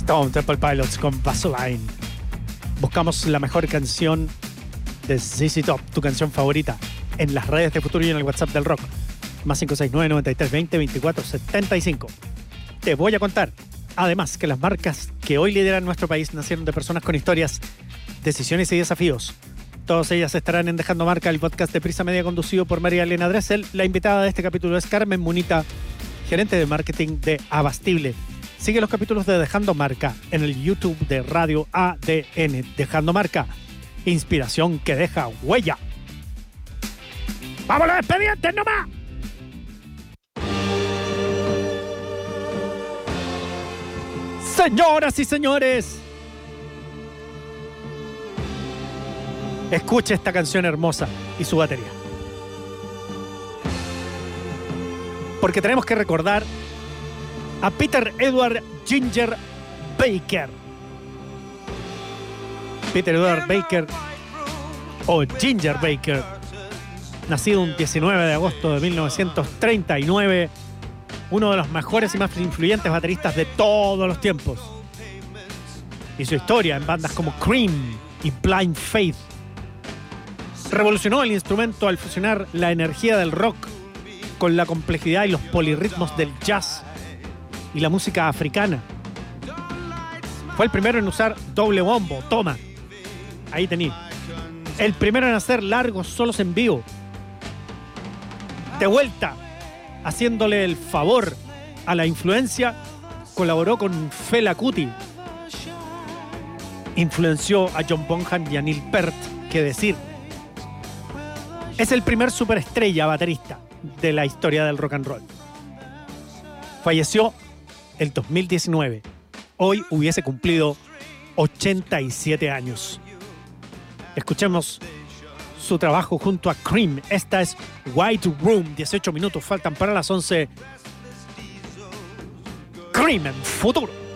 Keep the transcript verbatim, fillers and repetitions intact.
Stone Temple Pilots con Vaseline. Buscamos la mejor canción de Z Z Top, tu canción favorita, en las redes de Futuro y en el WhatsApp del rock. Más cinco seis nueve, nueve tres dos cero, veinticuatro setenta y cinco. Te voy a contar, además, que las marcas que hoy lideran nuestro país nacieron de personas con historias, decisiones y desafíos. Todas ellas estarán en Dejando Marca, el podcast de Prisa Media conducido por María Elena Dressel. La invitada de este capítulo es Carmen Munita, gerente de marketing de Abastible. Sigue los capítulos de Dejando Marca en el YouTube de Radio A D N. Dejando Marca, inspiración que deja huella. ¡Vamos a los expedientes nomás! Señoras y señores, escuche esta canción hermosa y su batería. Porque tenemos que recordar a Peter Edward Ginger Baker. Peter Edward Baker, o Ginger Baker, nacido un diecinueve de agosto de mil novecientos treinta y nueve, uno de los mejores y más influyentes bateristas de todos los tiempos. Y su historia en bandas como Cream y Blind Faith revolucionó el instrumento al fusionar la energía del rock con la complejidad y los polirritmos del jazz y la música africana. Fue el primero en usar doble bombo, toma, ahí tenía. El primero en hacer largos solos en vivo. De vuelta, haciéndole el favor a la influencia, colaboró con Fela Kuti. Influenció a John Bonham y a Neil Peart, qué decir. Es el primer superestrella baterista de la historia del rock and roll. Falleció el dos mil diecinueve. Hoy hubiese cumplido ochenta y siete años. Escuchemos su trabajo junto a Cream. Esta es White Room. dieciocho minutos faltan para las once. Cream en Futuro.